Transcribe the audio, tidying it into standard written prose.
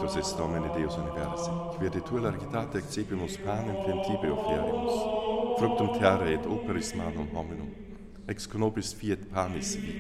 Sanctus est Domine Deus Universi, qui virtue largitate excipimus panem fientibio fierimus, fructum terrae et operis manum hominum, ex conobis fiet panis